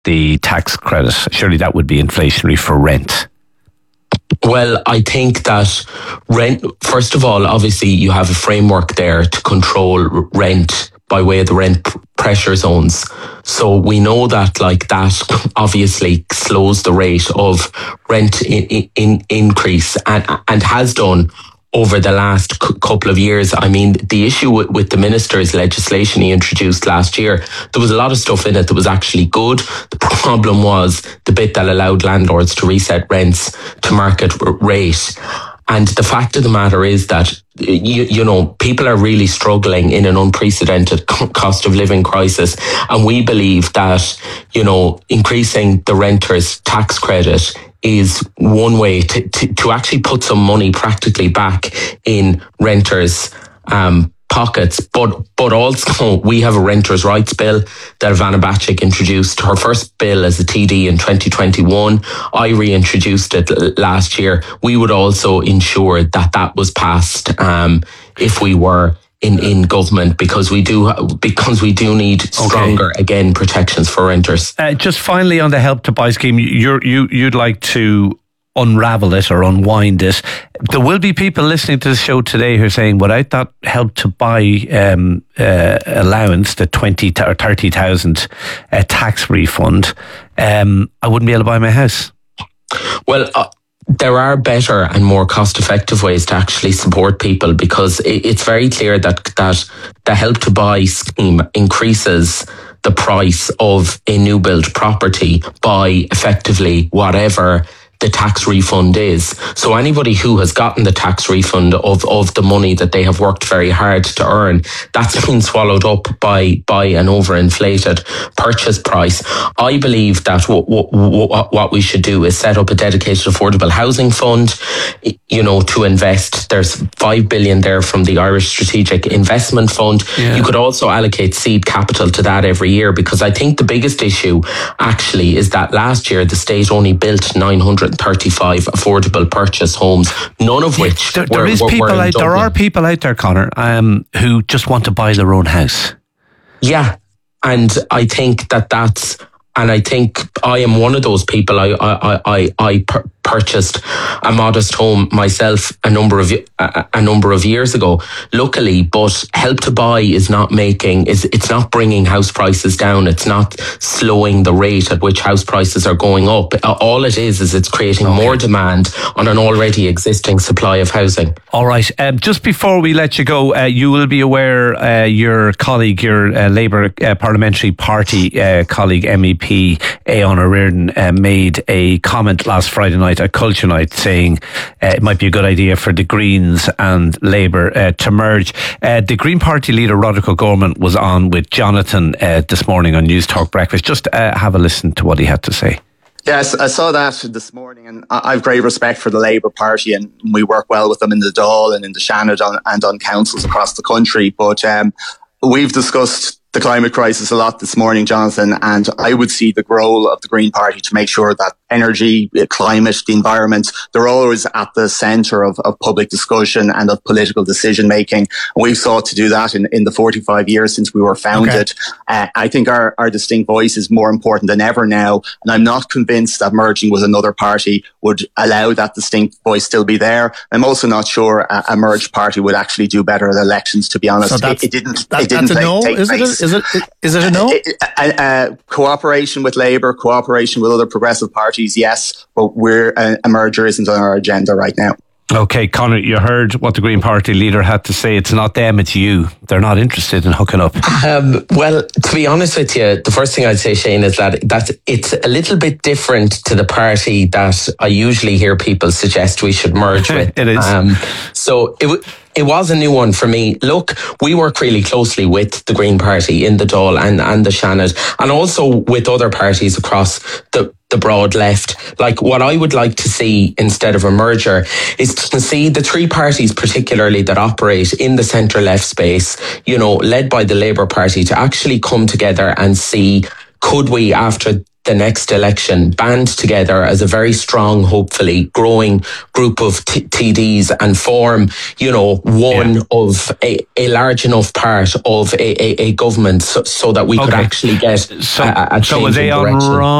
the tax credit? Surely that would be inflationary for rent. Well, I think that rent, first of all, obviously you have a framework there to control rent by way of the rent pressure zones. So we know that that obviously slows the rate of rent increase and has done over the last couple of years. I mean, the issue with the minister's legislation he introduced last year, there was a lot of stuff in it that was actually good. The problem was the bit that allowed landlords to reset rents to market rate. And the fact of the matter is that, you know, people are really struggling in an unprecedented cost of living crisis. And we believe that, you know, increasing the renters' tax credit is one way to actually put some money practically back in renters' pockets. But also we have a renters' rights bill that Ivana Bacik introduced, her first bill as a TD in 2021. I reintroduced it last year. We would also ensure that that was passed if we were in government, because we do need stronger again protections for renters. Just finally on the Help to Buy scheme, you'd like to unravel it or unwind it. There will be people listening to the show today who are saying, without that Help to Buy allowance, the 20 or 30,000 tax refund, I wouldn't be able to buy my house. Well, there are better and more cost-effective ways to actually support people, because it's very clear that the Help to Buy scheme increases the price of a new build property by effectively whatever the tax refund is. So anybody who has gotten the tax refund of the money that they have worked very hard to earn, that's been swallowed up by an overinflated purchase price. I believe that what we should do is set up a dedicated affordable housing fund, you know, to invest. There's 5 billion there from the Irish Strategic Investment Fund. Yeah. You could also allocate seed capital to that every year, because I think the biggest issue actually is that last year the state only built 935 affordable purchase homes, none of which there are people out there, Conor, who just want to buy their own house. Yeah, and I think that's, and I think I am one of those people. I purchased a modest home myself a number of years ago, luckily. But Help to Buy is not it's not bringing house prices down. It's not slowing the rate at which house prices are going up. All it is it's creating more demand on an already existing supply of housing. All right. Just before we let you go, you will be aware your colleague, your Labour Parliamentary Party colleague MEP Aodhán Ó Ríordáin made a comment last Friday night at Culture Night saying it might be a good idea for the Greens and Labour to merge. The Green Party leader Roderick O'Gorman was on with Jonathan this morning on News Talk Breakfast. Just have a listen to what he had to say. Yes, I saw that this morning, and I have great respect for the Labour Party, and we work well with them in the Dáil and in the Seanad and on councils across the country. But we've discussed the climate crisis a lot this morning, Jonathan, and I would see the role of the Green Party to make sure that energy, climate, the environment, they're always at the centre of public discussion and of political decision making. And we've sought to do that in the 45 years since we were founded. Okay. I think our distinct voice is more important than ever now, and I'm not convinced that merging with another party would allow that distinct voice still be there. I'm also not sure a merged party would actually do better at elections, to be honest. So it didn't that's a no? Take place. Is it a no? Cooperation with Labour, cooperation with other progressive parties, yes, but a merger isn't on our agenda right now. Okay, Conor, you heard what the Green Party leader had to say. It's not them, it's you. They're not interested in hooking up. Well, to be honest with you, the first thing I'd say, Shane, is that it's a little bit different to the party that I usually hear people suggest we should merge with. It is. So it was a new one for me. Look, we work really closely with the Green Party in the Dáil and the Seanad, and also with other parties across the broad left. Like, what I would like to see instead of a merger is to see the three parties, particularly that operate in the centre-left space, you know, led by the Labour Party, to actually come together and see, could we, after the next election, band together as a very strong, hopefully growing group of TDs and form, one of a large enough part of a government so that we could actually get a change in direction.